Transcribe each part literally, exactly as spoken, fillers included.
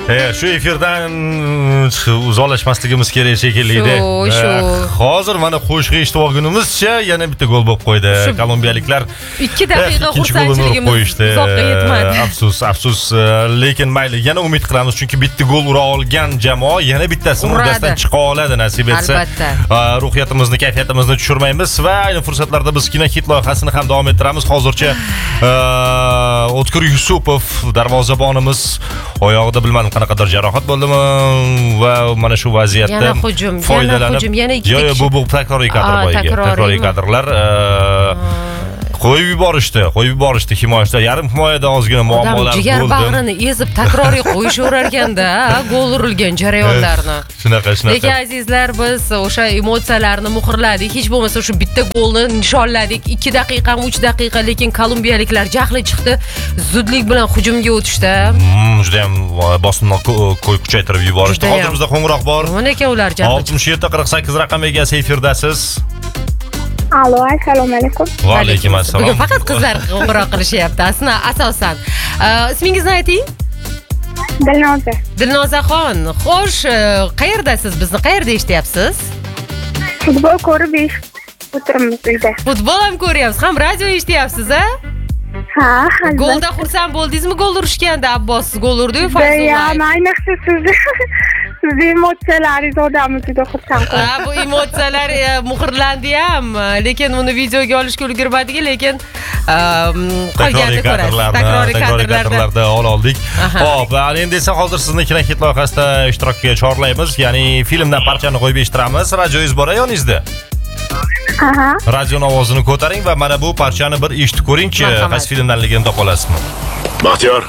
E, shu efirdan uzoqlashmasligimiz kerak shekilli. Shu, shu. Hozir mana qo'shiq eshitib olgunimizcha yana bitta gol bo'lib qo'ydi. Kolumbiyaliklar ikki daqiqa xursandchiligimiz uzoqqa yetmadi. Afsus, afsus, lekin mayli, yana umid qilamiz chunki bitta gol ura olgan jamoa yana bittasini uddasidan chiqa oladi nasib etsa. Albatta. Ruhiyatimizni, kayfiyatimizni tushirmaymiz va ayni fursatlarda biz kino hit loyihasini ham davom ettiramiz. Hozircha O'tkir Yusupov darvozabonimiz oyog'ida bilmadim qanaqadir jarohat bo'ldimi va mana shu vaziyatda yana hujum, yana hujum, yana ikkita Yo'q, bu bu takroriy kadr bo'yicha, takroriy kadrlar qo'yib yuborishdi, qo'yib yuborishdi himoyachilar. Yarim himoyada ozgina muammolar bo'ldi. Jigar bag'rini ezib takroriy qo'yishaverganda, gol urilgan jarayonlarni. Shunaqa, shunaqa. Lekin azizlar, biz o'sha emotsiyalarni muhrladik. Hech bo'lmasa shu bitta golni nishonladik. ikki daqiqa, uch daqiqa, lekin kolumbiyaliklar jahli chiqdi. Zudlik bilan hujumga o'tishdi. Hmm, juda ham bosimni qo'y kuchaytirib yuborishdi. Hozir bizda qo'ng'iroq bor. Mana ekan ular jahli. oltmish yetti qirq sakkiz raqam egasi efirdasiz. Alo, assalomu alaykum. Va alaykum assalom. Bugun faqat qizlar qo'ng'iroq qilishyapti. Asna asosan. Ismingizni ayting? Dilnoza. Dilnozaxon. Xo'sh, qayerdasiz? Bizni qayerda eshityapsiz? Futbol ko'rib o'tiribmiz uyda. Futbol ham ko'ryapsiz, ham radio eshityapsiz, a? Ha, golda xursand bo'ldingizmi? Gol urishganda Abbos gol urdi-yu, Fayzullo. Ya, ayniqsa sizni sizni emotsiyalaringiz odamni juda xursand qiladi. Ha, bu emotsiyalar muhrlandi ham, lekin uni videoga olishga ulgurmadik, lekin qolganini ko'rasiz. Takroriy kadrlarda oldik. Xo'p, endi esa hozir sizni kino hit loyihasida ishtirokga chorlaymiz, ya'ni filmdan parchani qo'yib eshittiramiz. Radioingiz bor yoningizda? Aha. Radio ovozini ko'taring va mana bu parchani bir eshitib ko'ringchi, qaysi filmdanligini topa olasizmi? Baxtiyor.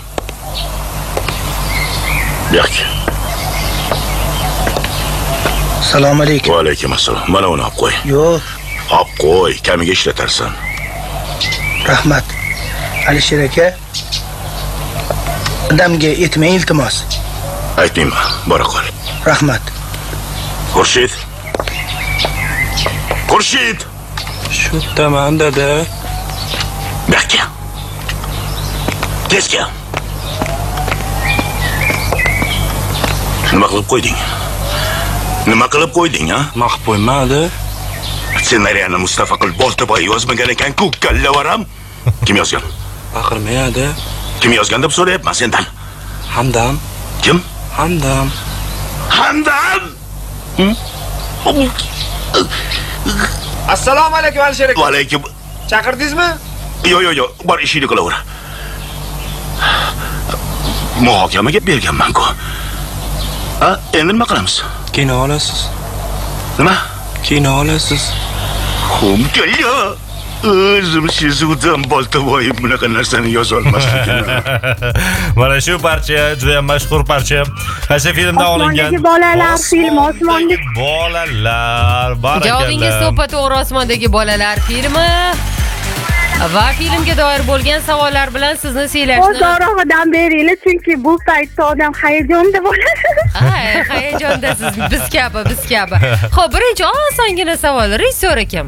Yo'q. Assalomu alaykum. Va alaykum assalom. Mana uni olib qo'y. Yo'q. Olib qo'y, kamiga ishlatarsan. Rahmat. Alisher aka. Odamga etmang iltimos. Aytmayman, bora qol. Rahmat. Xurshid. Xurshid. Shu tamam dada. Bakka. Tezga. Nima qilib qo'yding? Nima qilib qo'yding, ha? Maqib qo'ymadi. Ssenariyni Mustafa qilib Boltaboy yozmagan ekan-ku, kallavaram. Kim yozgan? Baqirmayadi. Kim yozgan deb so'rayapman sendan. Hamdam. Kim? Hamdam. Hamdam. Assalomu alaykum Alisher aka. Va alaykum. Chaqirdingizmi? Yo'q, yo'q, yo'q, bor ishingni qilaver. Muhokamaga berganman-ku. Ha, endi nima qilamiz? Kino olasiz. Nima? Kino olasiz. Xum kelyo. O'zim sezuvdan Boltaboy bunaqa narsani yoza olmasligini. Mana shu parcha juda ham mashhur parcha. Qaysi filmdan olingan? Osmondagi bolalar filmi, Osmondagi bolalar. Barakallah. Javomingiz to'ppa-to'g'ri, Osmondagi bolalar filmi. Va filmga doir bo'lgan savollar bilan sizni siylashni. O'zorog'idan beringlar, chunki bu paytda odam hayajonda bo'ladi. Ha, hayajondasiz, biz kabi, biz kabi. Xo'p, birinchi osongina savol. Rejissor kim?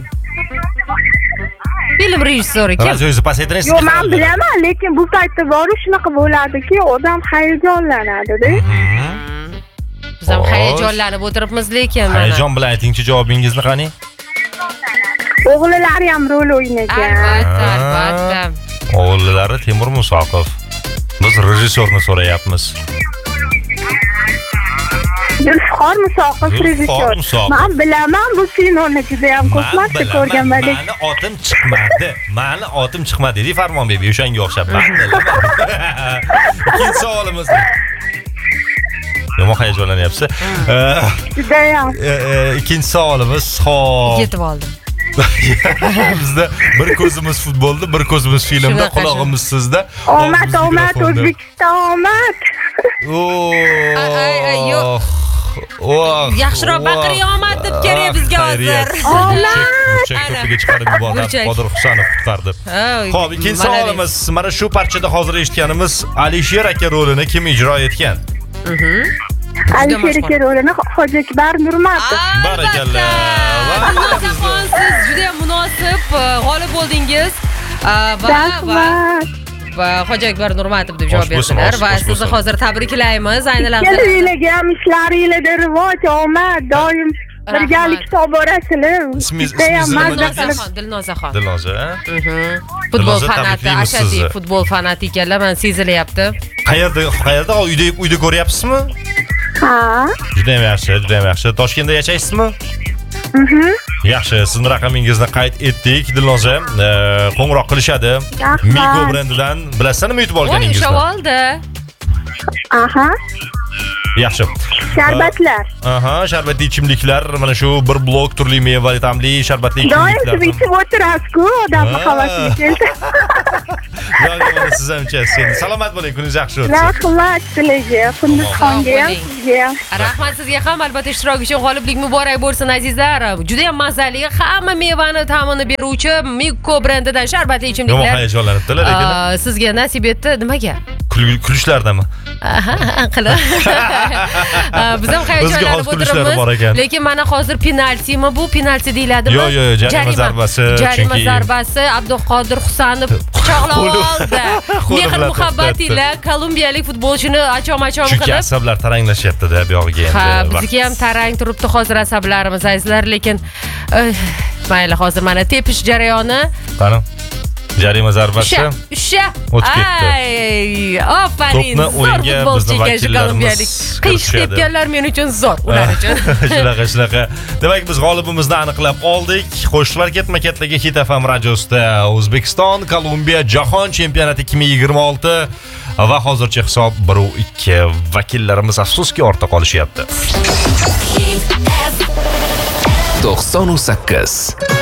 Film rejissori kim? Radioingizni pasaytiring. Yo'q, men bilaman, lekin bu paytda bori shunaqa bo'ladiki, odam hayajonlanadi-da. Biz ham hayajonlanib o'tiribmiz, lekin mana. Hayajon bilan aytingchi javobingizni qani? O'g'illari ham rol o'ynagan. Albatta, albatta. O'g'illari Temur Musoqov. Biz rejissorni so'rayapmiz. Zulfiqor Musoqov rejissor. Men bilaman, bu kinoni juda ham ko'p marta ko'rganman. Mani otim chiqmadi. Mani otim chiqmadi dedi Farmonbek, o'shanga o'xshab. Ikkinchi savolimiz. Nima hayajonlanyapsiz? Juda ham. Ikkinchi savolimiz, xo'p. Yetib oldim. Bizda bir ko'zimiz futbolda, bir ko'zimiz filmda, qulog'imiz sizda. Omad, omad, O'zbekiston omad. Ay, ay, yo'q. Yaxshiroq baqiring, omad deb kerak bizga hozir. Omad. Burchak to'piga chiqarib yubordi. Qodir Husanov qutqardi. Xo'p, ikkinchi savolimiz. Mana shu parchada hozir eshitganimiz Alisher aka rolini kim ijro etgan? Alisher aka rolini Hojiakbar Nurmatov. Barakallah. Siz juda ham munosib g'olib bo'ldingiz. Va va Hoji Akbar Nurmatov deb javob Osh bo'lsin, berdilar osh- va osh sizni bo'lsin. hozir tabriklaymiz. Aynan Kelinglarga ham ishlaringlarda rivoj, omad, doim birgalikda olib borasizlar. Ismingiz- Judayam ismingiz nima mazza dedingiz? qilib. Dilnozaxon, Dilnozaxon. Dilnoza, ha? Futbol Dilnoza, fanati, tabriklaymiz ashaddiy sizni. futbol fanati ekanlar, mana sezilyapti. Qayerda, qayerda? Uyda, uyda ko'ryapsizmi? Ha. Juda ham yaxshi, juda ham yaxshi. Toshkentda yashaysizmi? Yaxshi, sizning raqamingizni qayd etdik. Dilnoza, e, qo'ng'iroq qilishadi. Rahmat. Migo brendidan bilasizmi yutib Voy, olganingizni? ushlab oldi. Aha. Yaxshi. Sharbatlar. Aha, sharbatli ichimliklar, mana shu bir blok turli mevali ta'mli sharbatli Doim siz ichimliklar. ichib o'tirasiz-ku, odamni Ha. havasini keltiradi. Yo'q, siz ham ichasiz. Salomat bo'ling, kuningiz yaxshi o'tsin. Rahmat sizlarga, Qunduzxonga ham, sizga ham. Rahmat sizga ham, albatta ishtirok uchun g'oliblik muborak bo'lsin azizlar. Juda ham mazali, hamma mevani ta'mini beruvchi Mikko brendidan sharbatli Yomon ichimliklar. hayajonlanibdilar lekin. Aa, sizga nasib etdi. Nimaga? Kul- Kulishlardami? Aha, qilib. Aa, Biz ham Bizga hayajonlanib hozir kulishlari bor o'tiribmiz. ekan. Lekin mana hozir penaltimi bu? Penalti deyiladimi? Yo'q, yo'q, jarima zarbasi, Jarima chunki- zarbasi Abduqodir Husanov quchoqlab Qo'li- oldi. qo'li Mehr bilan muhabbat to'xtatdi. ila kolumbiyalik futbolchini achom-achom Chunki qilib asablar taranglashyapti-da bu yog'iga endi. Ha, vaqt. bizga ham tarang turibdi hozir asablarimiz azizlar, lekin eh, mayli, hozir mana tepish jarayoni. Qani? Jarima zarbasi. Usha, usha. O'tib ketdi. Ay, ofarin. To'pni Zo'r o'yinga futbolchi bizning ekan shu vakillarimiz kolumbiyalik. Qish kirishadi. tepganlar men uchun zo'r, ular uchun. Shunaqa, shunaqa. Demak, biz g'olibimizni aniqlab oldik. Qo'shiqlar ketma-ketligi Hit F M radiosida O'zbekiston Kolumbiya Jahon chempionati ikki ming yigirma olti va hozircha hisob bir ikki. Vakillarimiz afsuski ortda qolishyapti. to'qson sakkiz